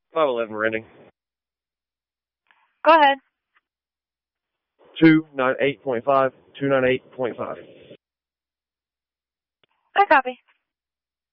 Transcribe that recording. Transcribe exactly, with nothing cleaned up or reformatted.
five eleven renting. Go ahead. two ninety-eight point five, two ninety-eight point five. I copy.